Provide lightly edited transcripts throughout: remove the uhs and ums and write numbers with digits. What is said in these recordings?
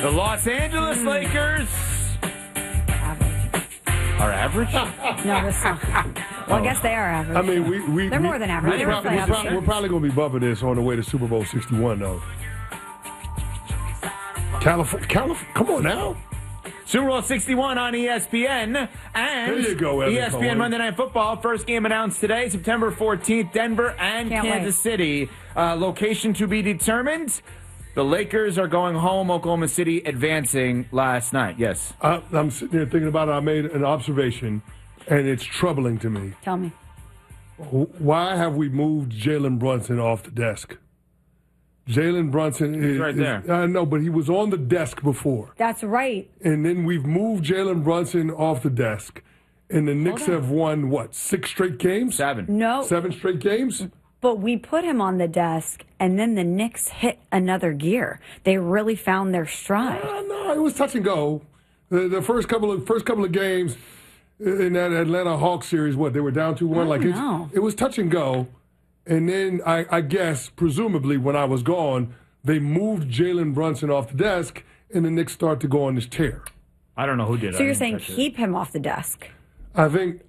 The Los Angeles Lakers are average? No, this song. Well, I guess they are average. I mean, they're more than average. We're probably going to be bumping this on the way to Super Bowl 61, though. California, come on now. Super Bowl 61 on ESPN. And there you go, Evan ESPN Cohen. Monday Night Football. First game announced today, September 14th, Denver and Kansas City. Location to be determined. The Lakers are going home. Oklahoma City advancing last night. Yes. I'm sitting here thinking about it. I made an observation, and it's troubling to me. Tell me. Why have we moved Jalen Brunson off the desk? Jalen Brunson is right there. I know, but he was on the desk before. That's right. And then we've moved Jalen Brunson off the desk. And the Knicks have won, 6 straight games? 7. No. 7 straight games? But we put him on the desk, and then the Knicks hit another gear. They really found their stride. No, it was touch and go. The first couple of games in that Atlanta Hawks series, they were down 2-1? It was touch and go. And then I guess, presumably, when I was gone, they moved Jalen Brunson off the desk, and the Knicks start to go on this tear. I don't know who did it. So you're saying keep him off the desk? I think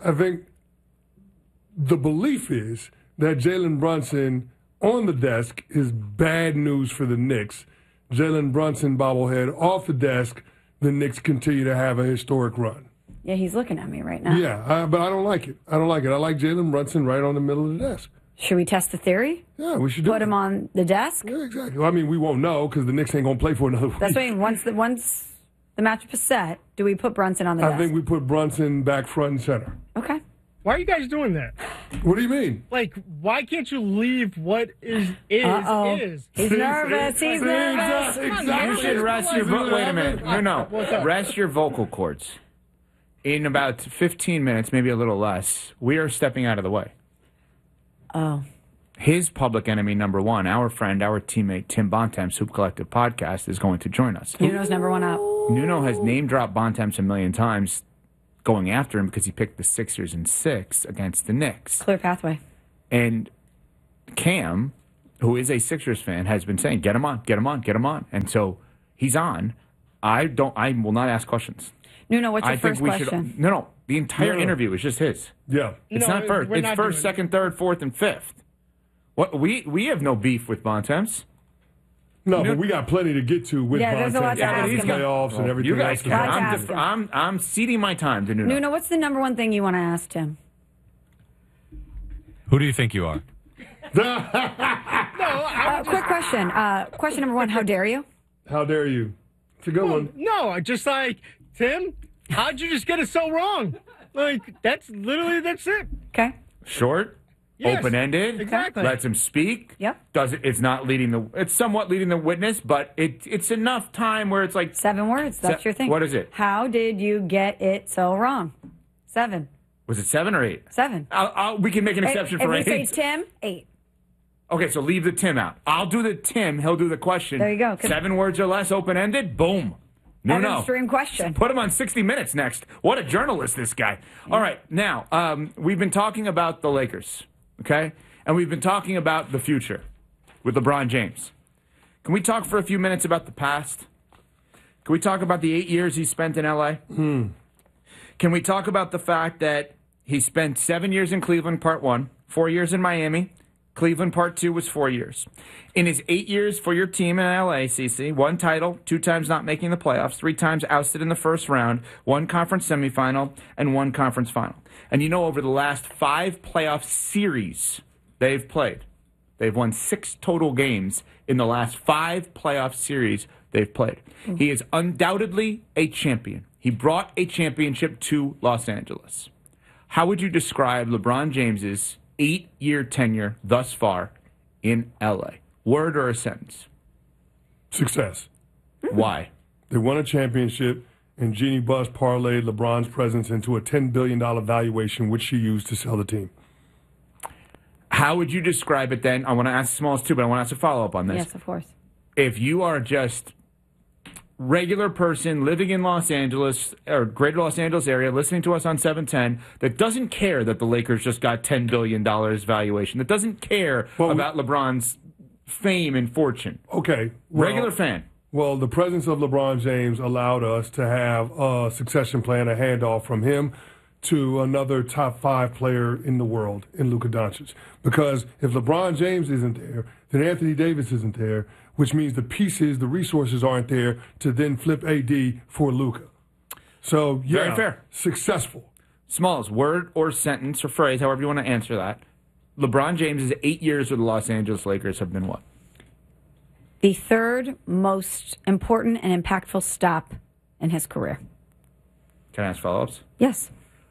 the belief is that Jalen Brunson on the desk is bad news for the Knicks. Jalen Brunson bobblehead off the desk, the Knicks continue to have a historic run. Yeah, he's looking at me right now. Yeah, but I don't like it. I like Jalen Brunson right on the middle of the desk. Should we test the theory? Yeah, we should put him on the desk. Yeah, exactly. Well, I mean, we won't know because the Knicks ain't gonna play for another week. That's what I mean. Once the matchup is set, do we put Brunson on the desk? I think we put Brunson back front and center. Okay. Why are you guys doing that? What do you mean? Like, why can't you leave what is? He's nervous. He's nervous. Exactly. You should rest your wait a minute. No. Rest your vocal cords. In about 15 minutes, maybe a little less, we are stepping out of the way. Oh. His public enemy number one, our friend, our teammate, Tim Bontemps, Hoop Collective Podcast, is going to join us. Nuno's number one up. Nuno has name-dropped Bontemps a million times, going after him because he picked the Sixers in 6 against the Knicks. Clear pathway. And Cam, who is a Sixers fan, has been saying, get him on. And so he's on. I will not ask questions. Nuno, what's your first question? No. The entire interview is just his. Yeah. It's not first. It's first, second, third, fourth, and fifth. What we have no beef with Bontemps. No, but we got plenty to get to with there's a lot to ask him. Playoffs and everything You guys else. can. I'm ceding my time to Nuno. Nuno, what's the number one thing you want to ask Tim? Who do you think you are? Quick question. Question number one, how dare you? How dare you? It's a good one. No, just like, Tim, how'd you just get it so wrong? Like, that's it. Okay. Short, Yes, open-ended. exactly. Lets him speak. Yep. It's somewhat leading the witness, but it's enough time where it's like 7 words. That's your thing. What is it? How did you get it so wrong? 7. Was it 7 or 8? 7. We can make an exception for 8. If we say Tim, 8. Okay, so leave the Tim out. I'll do the Tim. He'll do the question. There you go. 7 words or less, open-ended. Boom. Evan's dream question. Put him on 60 Minutes next. What a journalist, this guy. All right, now, we've been talking about the Lakers, okay? And we've been talking about the future with LeBron James. Can we talk for a few minutes about the past? Can we talk about the 8 years he spent in L.A.? Can we talk about the fact that he spent 7 years in Cleveland, part 1, 4 years in Miami, Cleveland part 2 was 4 years. In his 8 years for your team in LA, CC, 1 title, 2 times not making the playoffs, 3 times ousted in the first round, 1 conference semifinal, and 1 conference final. And over the last 5 playoff series they've played, they've won 6 total games in the last 5 playoff series they've played. He is undoubtedly a champion. He brought a championship to Los Angeles. How would you describe LeBron James's 8-year tenure thus far in L.A.? Word or a sentence? Success. Why? They won a championship, and Jeannie Buss parlayed LeBron's presence into a $10 billion valuation, which she used to sell the team. How would you describe it then? I want to ask the smallest too, but I want to ask a follow-up on this. Yes, of course. If you are just regular person living in Los Angeles or greater Los Angeles area, listening to us on 710, that doesn't care that the Lakers just got $10 billion valuation, that doesn't care about LeBron's fame and fortune. Okay. Regular fan. Well, the presence of LeBron James allowed us to have a succession plan, a handoff from him to another top 5 player in the world, in Luka Doncic. Because if LeBron James isn't there, then Anthony Davis isn't there, which means the pieces, the resources aren't there to then flip AD for Luka. So, yeah, very fair. Successful. Smalls, word or sentence or phrase, however you want to answer that. LeBron James' 8 years with the Los Angeles Lakers have been what? The third most important and impactful stop in his career. Can I ask follow-ups? Yes.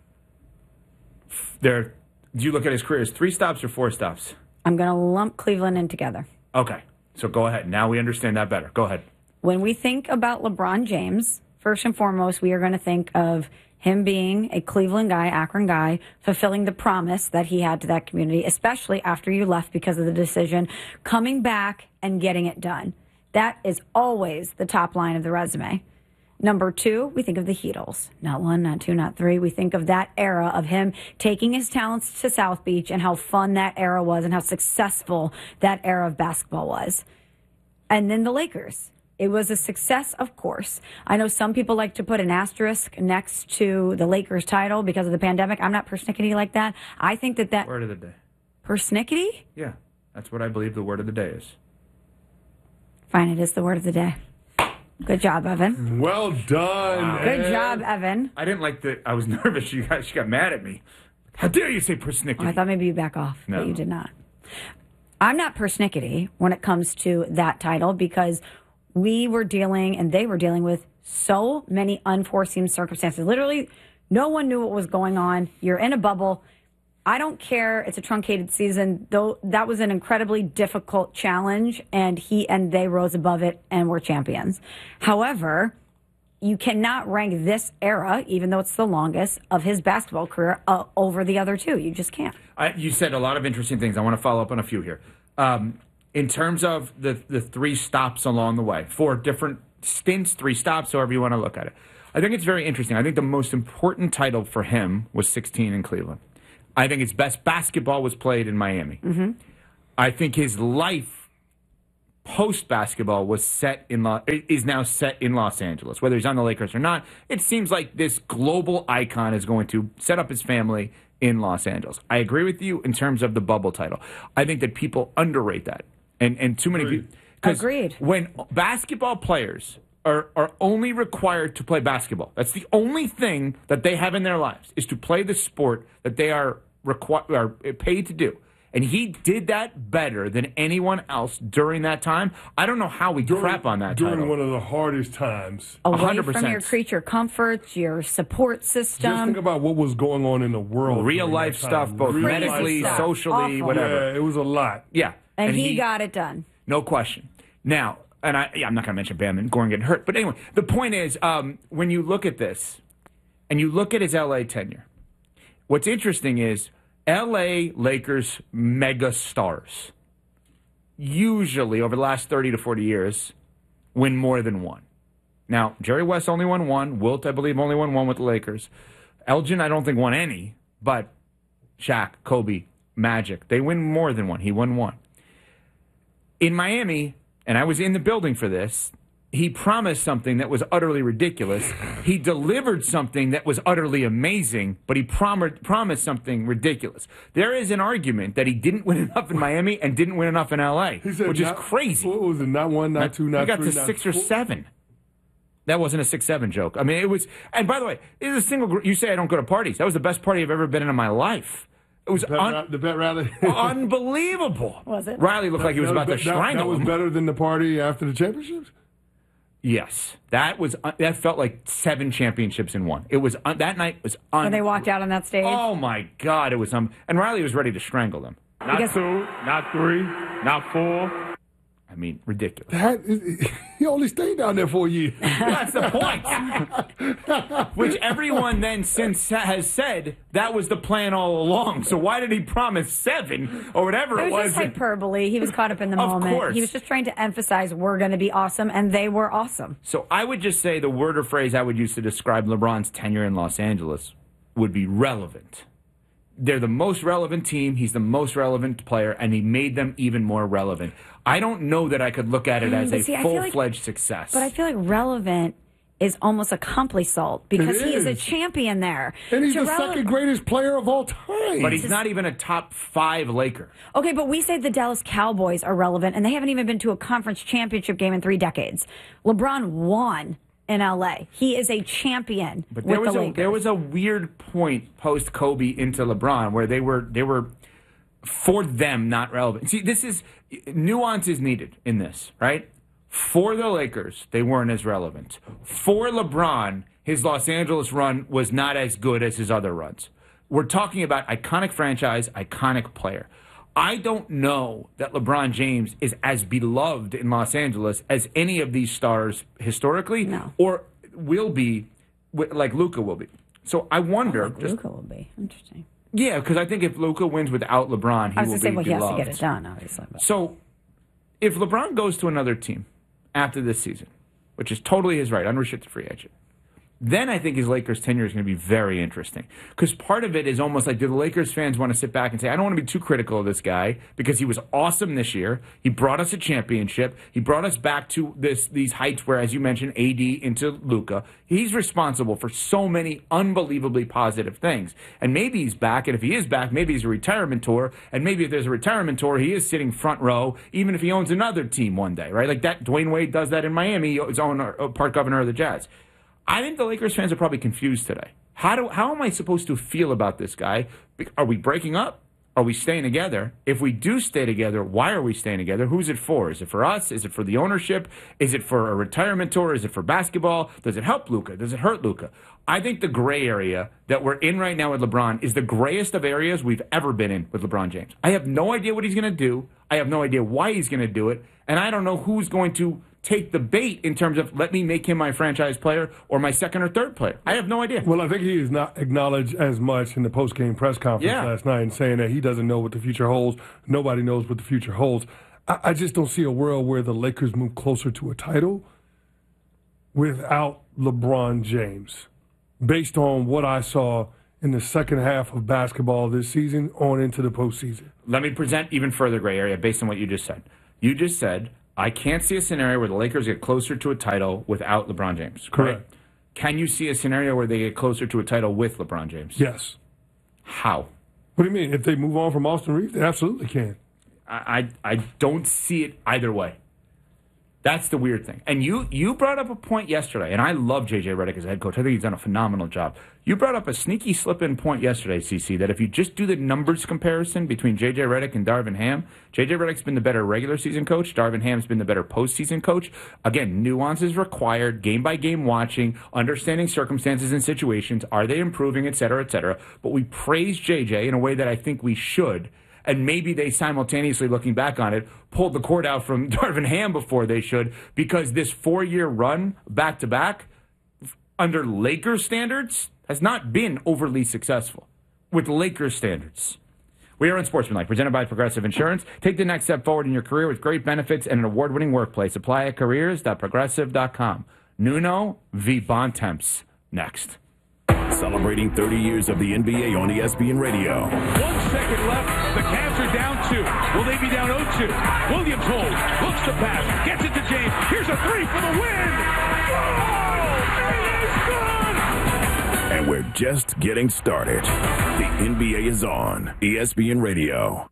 Do you look at his career as 3 stops or 4 stops? I'm going to lump Cleveland in together. Okay, so go ahead. Now we understand that better. Go ahead. When we think about LeBron James, first and foremost, we are going to think of him being a Cleveland guy, Akron guy, fulfilling the promise that he had to that community, especially after you left because of the decision, coming back and getting it done. That is always the top line of the resume. Number 2, we think of the Heatles. Not 1, not 2, not 3. We think of that era of him taking his talents to South Beach and how fun that era was and how successful that era of basketball was. And then the Lakers. It was a success, of course. I know some people like to put an asterisk next to the Lakers title because of the pandemic. I'm not persnickety like that. I think that... Word of the day. Persnickety? Yeah, that's what I believe the word of the day is. Fine, it is the word of the day. Good job, Evan. Well done. Wow. Good job, Evan. I didn't like I was nervous. She got mad at me. How dare you say persnickety? Oh, I thought maybe you back off, No. but you did not. I'm not persnickety when it comes to that title because we were dealing and they were dealing with so many unforeseen circumstances. Literally, no one knew what was going on. You're in a bubble. I don't care. It's a truncated season, though. That was an incredibly difficult challenge, and he and they rose above it and were champions. However, you cannot rank this era, even though it's the longest, of his basketball career over the other 2. You just can't. You said a lot of interesting things. I want to follow up on a few here. In terms of the 3 stops along the way, 4 different stints, 3 stops, however you want to look at it. I think it's very interesting. I think the most important title for him was 16 in Cleveland. I think his best basketball was played in Miami. Mm-hmm. I think his life post-basketball is now set in Los Angeles. Whether he's on the Lakers or not, it seems like this global icon is going to set up his family in Los Angeles. I agree with you in terms of the bubble title. I think that people underrate that. And too many people. Agreed. When basketball players are only required to play basketball, that's the only thing that they have in their lives, is to play the sport that they are paid to do. And he did that better than anyone else during that time. I don't know how we crap on that during title. one of the hardest times. Away 100%. from your creature comforts, your support system. Just think about what was going on in the world. Real during life that time. stuff, both Real medically, life stuff. socially, Awful. whatever. Yeah, it was a lot. Yeah. And he got it done. No question. Now, I'm not going to mention Bam and Gordon getting hurt. But anyway, the point is, when you look at this and you look at his L.A. tenure, what's interesting is L.A. Lakers mega stars usually over the last 30 to 40 years win more than one. Now, Jerry West only won 1. Wilt, I believe, only won 1 with the Lakers. Elgin, I don't think won any. But Shaq, Kobe, Magic, they win more than 1. He won 1. In Miami, and I was in the building for this, he promised something that was utterly ridiculous. He delivered something that was utterly amazing, but he promised something ridiculous. There is an argument that he didn't win enough in Miami and didn't win enough in L.A., which is crazy. What was it? Not 1, not 2, not 3, He got to 6 or 7. That wasn't a 6-7 joke. I mean, it was. And by the way, it is a single group. You say I don't go to parties. That was the best party I've ever been in my life. It was the bet rally. Unbelievable. Was it? Riley looked like he was about to strangle him. That was better than the party after the championships? Yes. That felt like 7 championships in 1. It was that night was When they walked out on that stage. Oh my God, it was and Riley was ready to strangle them. Not 2, not 3, not 4. I mean, ridiculous. He only stayed down there for a year. That's the point. Which everyone then since has said that was the plan all along. So why did he promise 7 or whatever it was? Just hyperbole. He was caught up in the moment. Course. He was just trying to emphasize we're going to be awesome, and they were awesome. So I would just say the word or phrase I would use to describe LeBron's tenure in Los Angeles would be relevant. They're the most relevant team. He's the most relevant player, and he made them even more relevant. I don't know that I could look at it as a full-fledged success. But I feel like relevant is almost a compliment because he is a champion there. And he's the second greatest player of all time. But he's not even a top 5 Laker. Okay, but we say the Dallas Cowboys are relevant, and they haven't even been to a conference championship game in 3 decades. LeBron won in L.A. He is a champion with the Lakers. There was a weird point post-Kobe into LeBron where they were for them not relevant. See, nuance is needed in this, right? For the Lakers, they weren't as relevant. For LeBron, his Los Angeles run was not as good as his other runs. We're talking about iconic franchise, iconic player. I don't know that LeBron James is as beloved in Los Angeles as any of these stars historically, or will be like Luka will be. So I wonder. Luka will be interesting. Yeah, because I think if Luka wins without LeBron, he will be beloved. He has to get it done, obviously. So if LeBron goes to another team after this season, which is totally his right, unrestricted free agent, then I think his Lakers tenure is going to be very interesting. Because part of it is almost like, do the Lakers fans want to sit back and say, I don't want to be too critical of this guy because he was awesome this year. He brought us a championship. He brought us back to these heights where, as you mentioned, AD into Luka. He's responsible for so many unbelievably positive things. And maybe he's back, and if he is back, maybe he's a retirement tour. And maybe if there's a retirement tour, he is sitting front row, even if he owns another team one day, right? Like that, Dwayne Wade does that in Miami, his own part governor of the Jazz. I think the Lakers fans are probably confused today. How am I supposed to feel about this guy? Are we breaking up? Are we staying together? If we do stay together, why are we staying together? Who's it for? Is it for us? Is it for the ownership? Is it for a retirement tour? Is it for basketball? Does it help Luka? Does it hurt Luka? I think the gray area that we're in right now with LeBron is the grayest of areas we've ever been in with LeBron James. I have no idea what he's going to do. I have no idea why he's going to do it. And I don't know who's going to take the bait in terms of let me make him my franchise player or my second or third player. I have no idea. Well, I think he is not acknowledged as much in the post-game press conference last night and saying that he doesn't know what the future holds. Nobody knows what the future holds. I just don't see a world where the Lakers move closer to a title without LeBron James, based on what I saw in the second half of basketball this season on into the postseason. Let me present even further gray area based on what you just said. You just said, I can't see a scenario where the Lakers get closer to a title without LeBron James. Correct. Right? Can you see a scenario where they get closer to a title with LeBron James? Yes. How? What do you mean? If they move on from Austin Reeves, they absolutely can. I don't see it either way. That's the weird thing. And you brought up a point yesterday, and I love J.J. Redick as head coach. I think he's done a phenomenal job. You brought up a sneaky slip-in point yesterday, CC, that if you just do the numbers comparison between J.J. Redick and Darvin Ham, J.J. Redick's been the better regular season coach. Darvin Ham's been the better postseason coach. Again, nuances required, game-by-game watching, understanding circumstances and situations. Are they improving, et cetera, et cetera. But we praise J.J. in a way that I think we should. And maybe they simultaneously, looking back on it, pulled the cord out from Darvin Ham before they should, because this 4-year run back-to-back under Lakers standards has not been overly successful with Lakers standards. We are Unsportsmanlike, presented by Progressive Insurance. Take the next step forward in your career with great benefits and an award-winning workplace. Apply at careers.progressive.com. Nuno v. Bontemps. Next. Celebrating 30 years of the NBA on ESPN Radio. 1 second left. The Cavs are down 2. Will they be down 0-2? Williams holds. Looks to pass. Gets it to James. Here's a 3 for the win. Oh, it is good. And we're just getting started. The NBA is on ESPN Radio.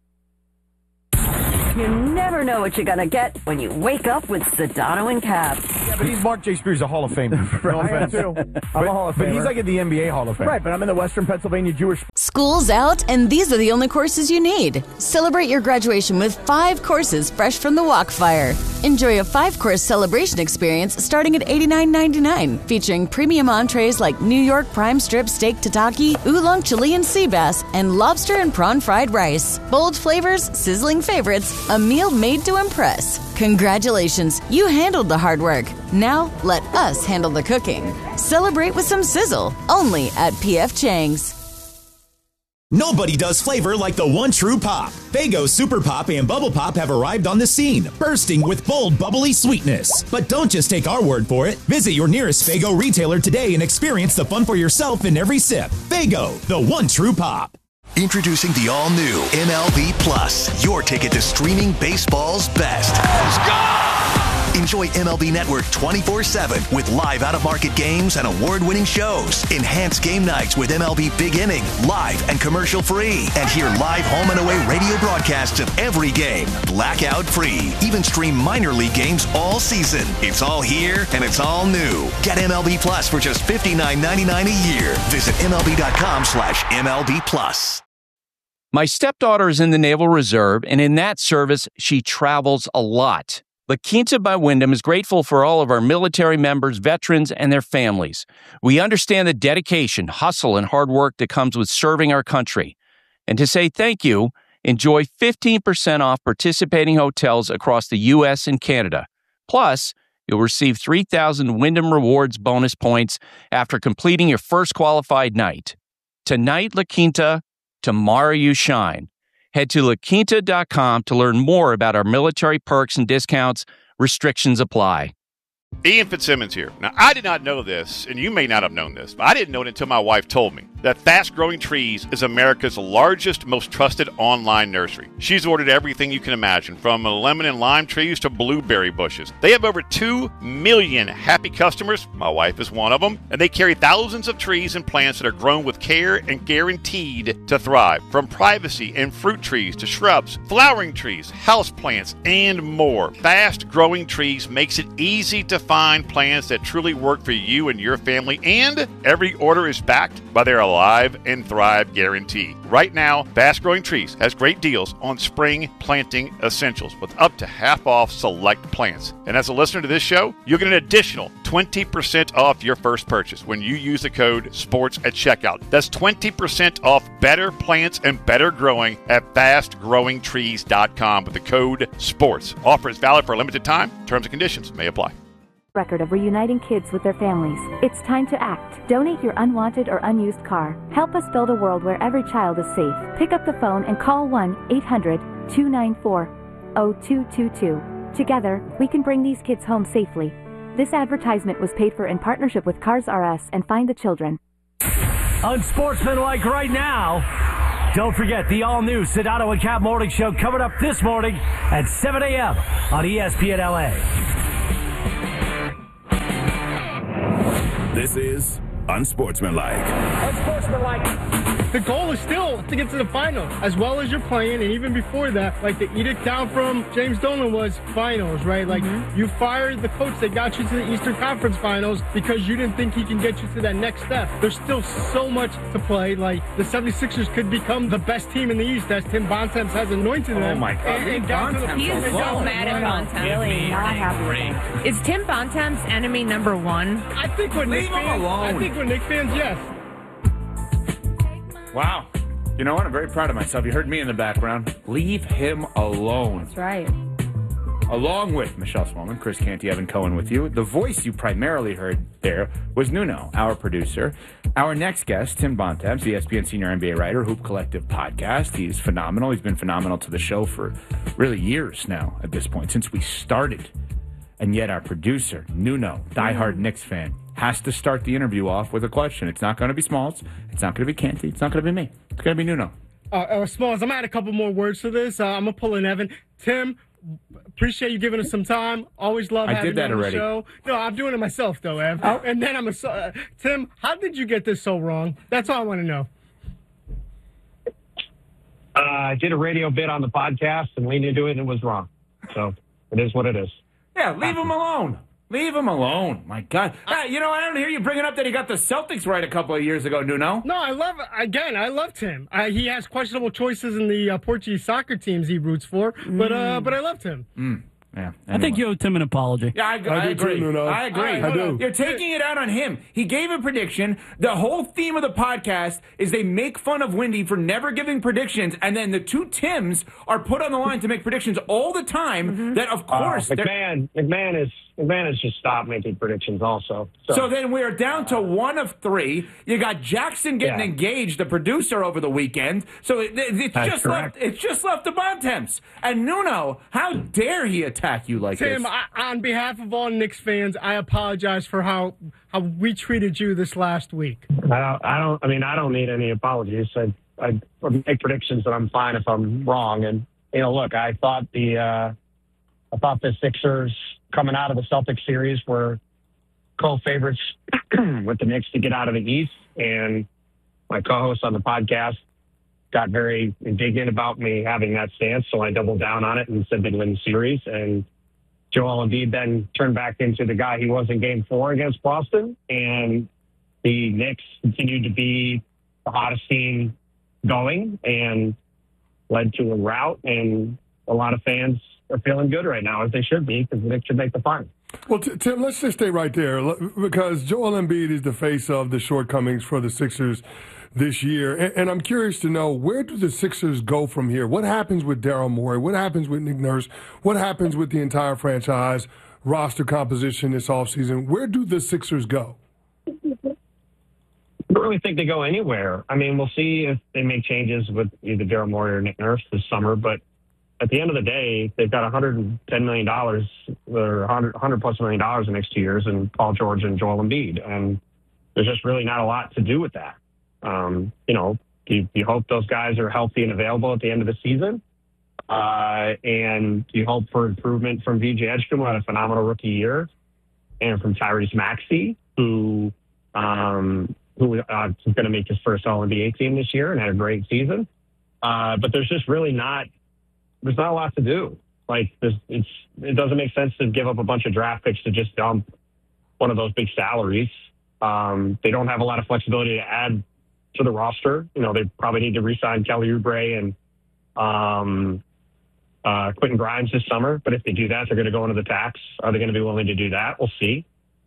You never know what you're going to get when you wake up with Sedano and Cavs. Yeah, but he's Mark J. Spears, a Hall of Famer. No offense. I'm a Hall of Famer. But he's like at the NBA Hall of Fame. Right, but I'm in the Western Pennsylvania Jewish. School's out, and these are the only courses you need. Celebrate your graduation with 5 courses fresh from the Walkfire. Enjoy a 5-course celebration experience starting at $89.99, featuring premium entrees like New York prime strip steak tataki, oolong Chilean sea bass, and lobster and prawn fried rice. Bold flavors, sizzling favorites, a meal made to impress. Congratulations, you handled the hard work. Now, let us handle the cooking. Celebrate with some sizzle, only at P.F. Chang's. Nobody does flavor like the one true pop. Faygo Super Pop and Bubble Pop have arrived on the scene, bursting with bold, bubbly sweetness. But don't just take our word for it. Visit your nearest Faygo retailer today and experience the fun for yourself in every sip. Faygo, the one true pop. Introducing the all-new MLB Plus, your ticket to streaming baseball's best. Let's go! Enjoy MLB Network 24/7 with live out-of-market games and award-winning shows. Enhance game nights with MLB Big Inning, live and commercial-free. And hear live home and away radio broadcasts of every game, blackout-free. Even stream minor league games all season. It's all here, and it's all new. Get MLB Plus for just $59.99 a year. Visit MLB.com/MLB Plus. My stepdaughter is in the Naval Reserve, and in that service, she travels a lot. La Quinta by Wyndham is grateful for all of our military members, veterans, and their families. We understand the dedication, hustle, and hard work that comes with serving our country. And to say thank you, enjoy 15% off participating hotels across the U.S. and Canada. Plus, you'll receive 3,000 Wyndham Rewards bonus points after completing your first qualified night. Tonight, La Quinta. Tomorrow you shine. Head to laquinta.com to learn more about our military perks and discounts. Restrictions apply. Ian Fitzsimmons here. Now, I did not know this, and you may not have known this, but I didn't know it until my wife told me, that Fast Growing Trees is America's largest, most trusted online nursery. She's ordered everything you can imagine, from lemon and lime trees to blueberry bushes. They have over 2 million happy customers. My wife is one of them. And they carry thousands of trees and plants that are grown with care and guaranteed to thrive. From privacy and fruit trees to shrubs, flowering trees, house plants, and more. Fast Growing Trees makes it easy to find plants that truly work for you and your family, and every order is backed by their Alive and Thrive guarantee. Right now, Fast Growing Trees has great deals on spring planting essentials with up to half off select plants. And as a listener to this show, you'll get an additional 20% off your first purchase when you use the code SPORTS at checkout. That's 20% off better plants and better growing at fastgrowingtrees.com with the code SPORTS. Offer is valid for a limited time. Terms and conditions may apply. Record of reuniting kids with their families. It's time to act. Donate your unwanted or unused car. Help us build a world where every child is safe. Pick up the phone and call 1-800-294-0222. Together, we can bring these kids home safely. This advertisement was paid for in partnership with Cars R Us and Find the Children. Unsportsmanlike right now. Don't forget the all-new Sedano and Cap Morning Show coming up this morning at 7 a.m. on ESPN LA. This is Unsportsmanlike. The goal is still to get to the final, as well as you're playing, and even before that, like the edict down from James Dolan was finals, right? Like, you fired the coach that got you to the Eastern Conference Finals because you didn't think he can get you to that next step. There's still so much to play. Like, the 76ers could become the best team in the East, as Tim Bontemps has anointed them. Oh, my God. He is so mad at Bontemps. Really not happy. Is Tim Bontemps enemy number one? I think with Knicks fans, yes. Wow. You know what? I'm very proud of myself. You heard me in the background. Leave him alone. That's right. Along with Michelle Smallman, Chris Canty, Evan Cohen with you. The voice you primarily heard there was Nuno, our producer. Our next guest, Tim Bontemps, ESPN senior NBA writer, Hoop Collective podcast. He's phenomenal. He's been phenomenal to the show for really years now at this point, since we started. And yet our producer, Nuno, diehard Knicks fan, has to start the interview off with a question. It's not going to be Smalls. It's not going to be Canty. It's not going to be me. It's going to be Nuno. Smalls, I'm going to add a couple more words to this. I'm going to pull in Evan. Tim, appreciate you giving us some time. Always love having you on the show. No, I'm doing it myself, though, Ev. Oh. And then Tim, how did you get this so wrong? That's all I want to know. I did a radio bit on the podcast and leaned into it, and it was wrong. So it is what it is. Yeah, leave him alone. Leave him alone. My God. You know, I don't hear you bringing up that he got the Celtics right a couple of years ago, Nuno. No, I loved him. He has questionable choices in the Portuguese soccer teams he roots for, but I loved him. Yeah, anyway. I think you owe Tim an apology. Yeah, I agree. Too, Nuno. I agree. I do. You're taking it out on him. He gave a prediction. The whole theme of the podcast is they make fun of Windy for never giving predictions, and then the two Tims are put on the line to make predictions all the time. That, of course, McMahon has just stopped making predictions also. So then we're down to 1 of 3. You got Jackson getting engaged, the producer, over the weekend. So it's just left the Bontemps. And Nuno, how dare he attack you like Tim, this? On behalf of all Knicks fans, I apologize for how we treated you this last week. I don't need any apologies. I make predictions that I'm fine if I'm wrong. And look, I thought the Sixers coming out of the Celtics series were co-favorites with the Knicks to get out of the East, and my co-host on the podcast got very indignant about me having that stance, so I doubled down on it and said they'd win the series. And Joel Embiid then turned back into the guy he was in Game 4 against Boston, and the Knicks continued to be the hottest team going and led to a rout, and a lot of fans are feeling good right now, as they should be, because the Knicks should make the final. Well, Tim, let's just stay right there, because Joel Embiid is the face of the shortcomings for the Sixers this year. And I'm curious to know, where do the Sixers go from here? What happens with Daryl Morey? What happens with Nick Nurse? What happens with the entire franchise roster composition this offseason? Where do the Sixers go? I don't really think they go anywhere. I mean, we'll see if they make changes with either Daryl Morey or Nick Nurse this summer, but at the end of the day, they've got $110 million or $100+ million in the next 2 years in Paul George and Joel Embiid. And there's just really not a lot to do with that. You hope those guys are healthy and available at the end of the season. And you hope for improvement from VJ Edgecombe, who had a phenomenal rookie year, and from Tyrese Maxey, who is going to make his first All-NBA team this year and had a great season. But there's just really there's not a lot to do. Like, it doesn't make sense to give up a bunch of draft picks to just dump one of those big salaries. They don't have a lot of flexibility to add to the roster. They probably need to re-sign Kelly Oubre and Quentin Grimes this summer. But if they do that, they're going to go into the tax. Are they going to be willing to do that? We'll see.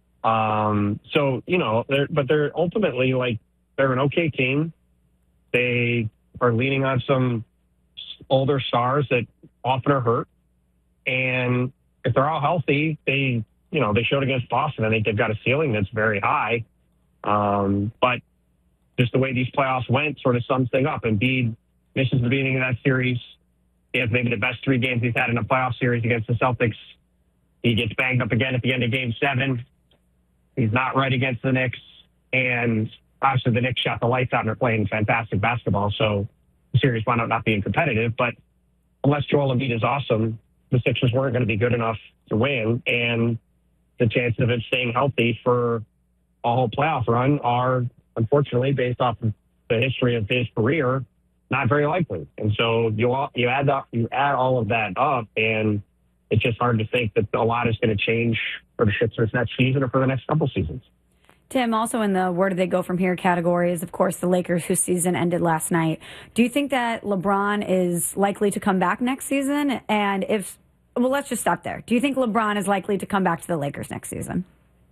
They're ultimately, they're an okay team. They are leaning on some older stars that often are hurt. And if they're all healthy, they showed against Boston. I think they've got a ceiling that's very high. But just the way these playoffs went sort of sums things up. Embiid misses the beginning of that series. He has maybe the best 3 games he's had in a playoff series against the Celtics. He gets banged up again at the end of Game 7. He's not right against the Knicks. And obviously the Knicks shot the lights out and are playing fantastic basketball. So the series wound up not being competitive. But unless Joel Embiid is awesome, the Sixers weren't going to be good enough to win. And the chances of it staying healthy for a whole playoff run are, unfortunately, based off of the history of his career, not very likely. And so you add all of that up, and it's just hard to think that a lot is going to change for the Sixers next season or for the next couple seasons. Tim, also in the where do they go from here category is, of course, the Lakers, whose season ended last night. Do you think that LeBron is likely to come back next season? And let's just stop there. Do you think LeBron is likely to come back to the Lakers next season?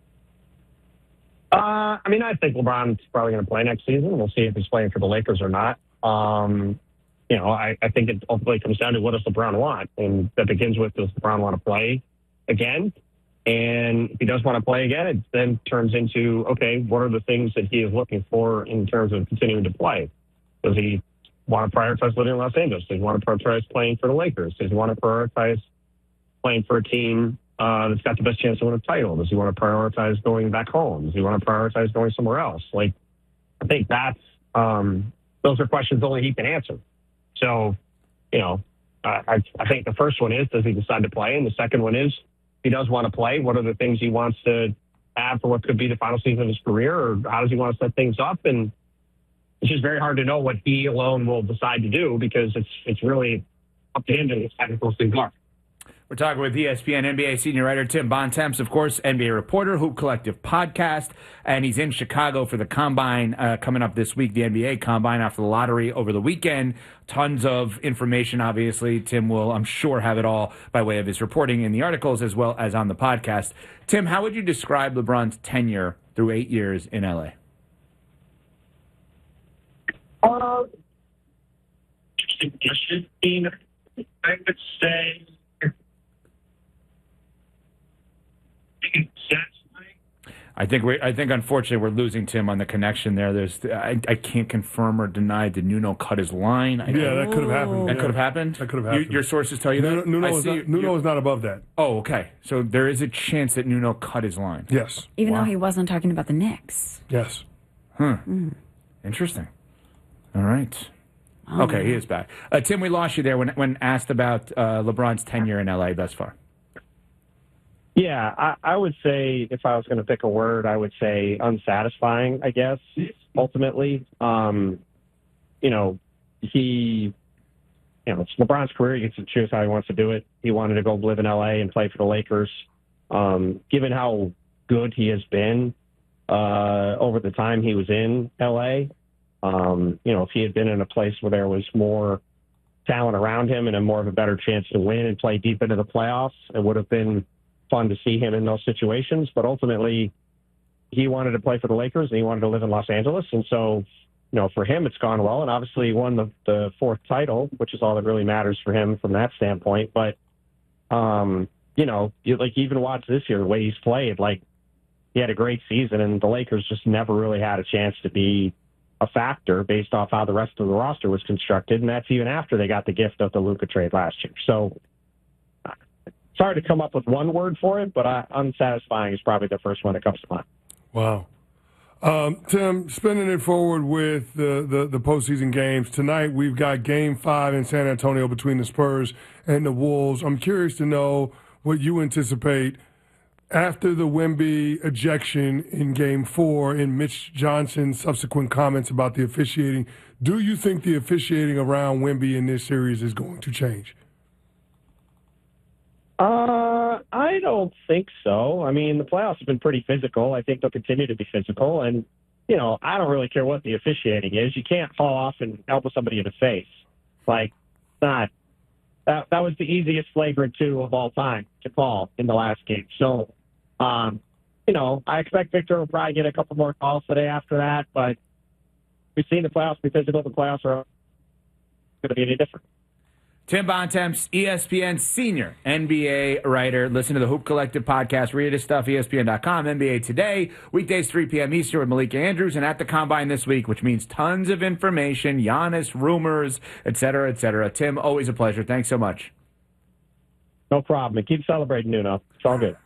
I think LeBron's probably going to play next season. We'll see if he's playing for the Lakers or not. I think it ultimately comes down to, what does LeBron want? And that begins with, does LeBron want to play again? And if he does want to play again, it then turns into, okay, what are the things that he is looking for in terms of continuing to play? Does he want to prioritize living in Los Angeles? Does he want to prioritize playing for the Lakers? Does he want to prioritize playing for a team that's got the best chance to win a title? Does he want to prioritize going back home? Does he want to prioritize going somewhere else? I think those are questions only he can answer. So, I think the first one is, does he decide to play? And the second one is, if he does want to play, what are the things he wants to have for what could be the final season of his career, or how does he want to set things up? And it's just very hard to know what he alone will decide to do, because it's really up to him to decide what those things are. We're talking with ESPN NBA senior writer Tim Bontemps, of course, NBA reporter, Hoop Collective podcast, and he's in Chicago for the Combine coming up this week, the NBA Combine after the lottery over the weekend. Tons of information, obviously. Tim will, I'm sure, have it all by way of his reporting in the articles as well as on the podcast. Tim, how would you describe LeBron's tenure through 8 years in LA? Interesting question. I would say, I think unfortunately we're losing Tim on the connection there. I can't confirm or deny. Did Nuno cut his line? That could have happened. That could have happened? That could have happened. Your sources tell you that? Nuno is not above that. Oh, okay. So there is a chance that Nuno cut his line. Yes. Even though he wasn't talking about the Knicks. Yes. Interesting. All right. Okay, he is back. Tim, we lost you there when asked about LeBron's tenure in L.A. thus far. Yeah, I would say if I was going to pick a word, I would say unsatisfying, I guess, ultimately. It's LeBron's career. He gets to choose how he wants to do it. He wanted to go live in L.A. and play for the Lakers. Given how good he has been over the time he was in L.A., if he had been in a place where there was more talent around him and more of a better chance to win and play deep into the playoffs, it would have been fun to see him in those situations. But ultimately, he wanted to play for the Lakers and he wanted to live in Los Angeles. And so, for him, it's gone well. And obviously, he won the fourth title, which is all that really matters for him from that standpoint. But, you even watch this year, the way he's played, he had a great season and the Lakers just never really had a chance to be a factor based off how the rest of the roster was constructed. And that's even after they got the gift of the Luka trade last year. So it's hard to come up with one word for it, but unsatisfying is probably the first one that comes to mind. Wow. Tim, spinning it forward with the postseason games. Tonight we've got Game 5 in San Antonio between the Spurs and the Wolves. I'm curious to know what you anticipate after the Wemby ejection in Game 4 and Mitch Johnson's subsequent comments about the officiating. Do you think the officiating around Wemby in this series is going to change? I don't think so. I mean, the playoffs have been pretty physical. I think they'll continue to be physical. And, I don't really care what the officiating is. You can't fall off and elbow somebody in the face. That was the easiest flagrant 2 of all time to call in the last game. So, I expect Victor will probably get a couple more calls today after that. But we've seen the playoffs be physical. The playoffs are going to be any different. Tim Bontemps, ESPN senior NBA writer. Listen to the Hoop Collective podcast. Read his stuff, ESPN.com, NBA Today. Weekdays, 3 p.m. Eastern with Malika Andrews. And at the Combine this week, which means tons of information, Giannis, rumors, et cetera, et cetera. Tim, always a pleasure. Thanks so much. No problem. And keep celebrating, Nuno. It's all good.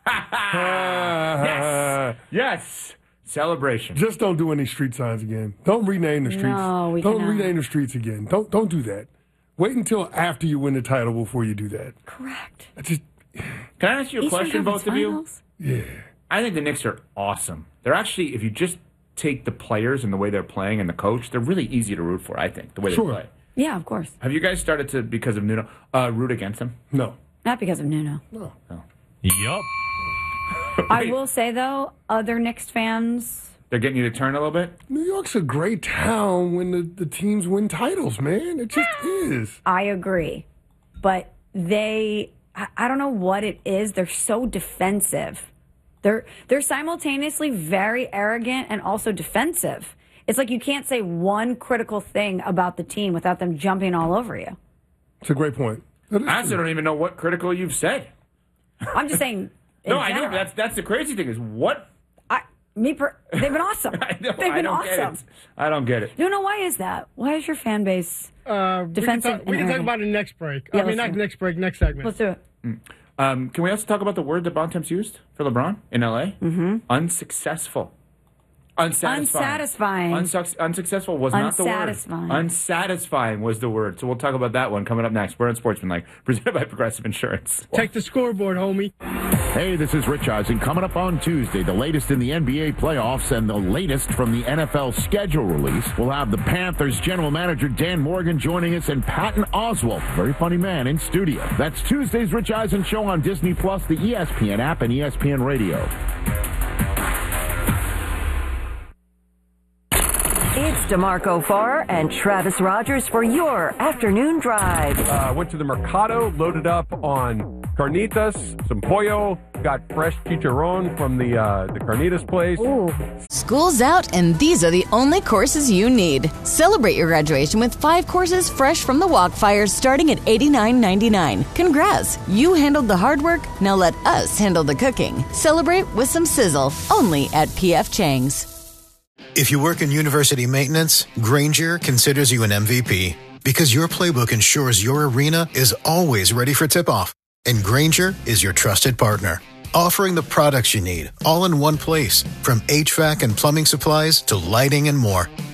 Yes. Celebration. Just don't do any street signs again. Don't rename the streets. No, don't rename the streets again. Don't do that. Wait until after you win the title before you do that. Correct. Can I ask you a question, both of you? Yeah. I think the Knicks are awesome. They're actually, if you just take the players and the way they're playing and the coach, they're really easy to root for, I think, the way they play. Yeah, of course. Have you guys started to, because of Nuno, root against them? No. Not because of Nuno. No. Yup. I will say, though, other Knicks fans... They're getting you to turn a little bit? New York's a great town when the teams win titles, man. It just is. I agree. But I don't know what it is. They're so defensive. They're simultaneously very arrogant and also defensive. It's like you can't say one critical thing about the team without them jumping all over you. It's a great point. I still don't even know what critical you've said. I'm just saying. No, I know. That's the crazy thing is what... They've been awesome. They've been awesome. I don't get it. You know, why is that? Why is your fan base defensive? We can talk about it next break. Yeah, not next break, next segment. Let's do it. Can we also talk about the word that Bontemps used for LeBron in L.A.? Mm-hmm. Unsuccessful. Unsatisfying. Unsuccessful was not the word. Unsatisfying was the word. So we'll talk about that one coming up next. We're on Sportsmanlike, presented by Progressive Insurance. Check the scoreboard, homie. Hey, this is Rich Eisen. Coming up on Tuesday, the latest in the NBA playoffs and the latest from the NFL schedule release. We'll have the Panthers general manager Dan Morgan joining us and Patton Oswalt, very funny man, in studio. That's Tuesday's Rich Eisen Show on Disney+, the ESPN app, and ESPN Radio. It's DeMarco Farr and Travis Rogers for your afternoon drive. Went to the Mercado, loaded up on carnitas, some pollo, got fresh chicharron from the carnitas place. Ooh. School's out, and these are the only courses you need. Celebrate your graduation with 5 courses fresh from the Wok Fire starting at $89.99. Congrats! You handled the hard work, now let us handle the cooking. Celebrate with some sizzle, only at P.F. Chang's. If you work in university maintenance, Grainger considers you an MVP because your playbook ensures your arena is always ready for tip-off. And Grainger is your trusted partner, offering the products you need all in one place, from HVAC and plumbing supplies to lighting and more.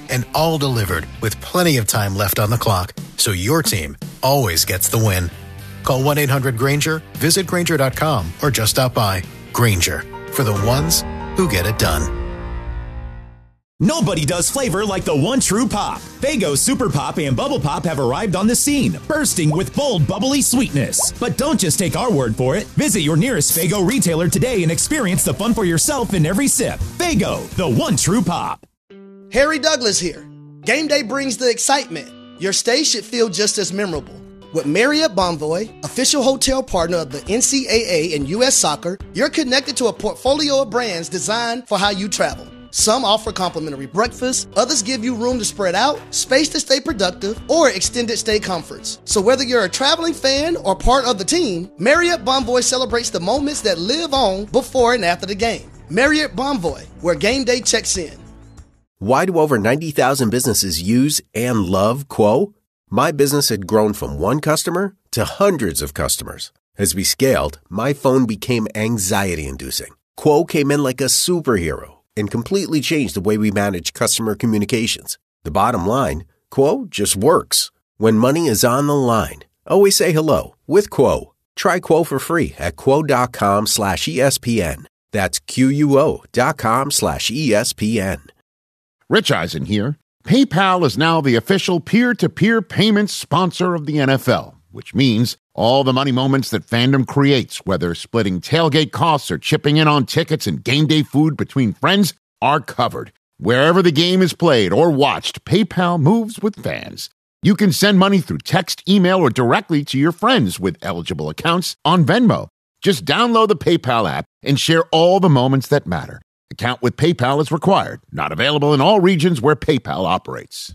and all delivered with plenty of time left on the clock, so your team always gets the win. Call 1-800-GRANGER, visit Grainger.com, or just stop by. Grainger, for the ones who get it done. Nobody does flavor like the one true pop. Faygo Super Pop and Bubble Pop have arrived on the scene, bursting with bold, bubbly sweetness. But don't just take our word for it. Visit your nearest Faygo retailer today and experience the fun for yourself in every sip. Faygo, the one true pop. Harry Douglas here. Game day brings the excitement. Your stay should feel just as memorable. With Marriott Bonvoy, official hotel partner of the NCAA and U.S. Soccer, you're connected to a portfolio of brands designed for how you travel. Some offer complimentary breakfast, others give you room to spread out, space to stay productive, or extended stay comforts. So whether you're a traveling fan or part of the team, Marriott Bonvoy celebrates the moments that live on before and after the game. Marriott Bonvoy, where game day checks in. Why do over 90,000 businesses use and love Quo? My business had grown from one customer to hundreds of customers. As we scaled, my phone became anxiety-inducing. Quo came in like a superhero and completely changed the way we manage customer communications. The bottom line, Quo just works. When money is on the line, always say hello with Quo. Try Quo for free at quo.com/ESPN. That's QUO.com/ESPN. Rich Eisen here. PayPal is now the official peer-to-peer payments sponsor of the NFL, which means all the money moments that fandom creates, whether splitting tailgate costs or chipping in on tickets and game day food between friends, are covered. Wherever the game is played or watched, PayPal moves with fans. You can send money through text, email, or directly to your friends with eligible accounts on Venmo. Just download the PayPal app and share all the moments that matter. Account with PayPal is required. Not available in all regions where PayPal operates.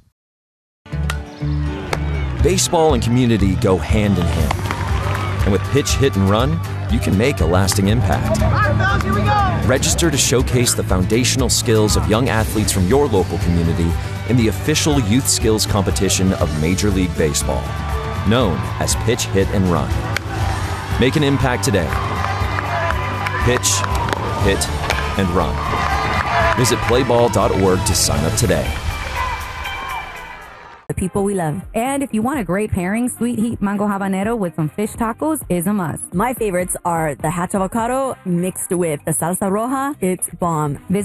Baseball and community go hand in hand. And with Pitch, Hit, and Run, you can make a lasting impact. Here we go. Register to showcase the foundational skills of young athletes from your local community in the official youth skills competition of Major League Baseball, known as Pitch, Hit, and Run. Make an impact today. Pitch, hit, and run. Visit playball.org to sign up today. The people we love. And if you want a great pairing, sweet heat mango habanero with some fish tacos is a must. My favorites are the hatch avocado mixed with the salsa roja. It's bomb.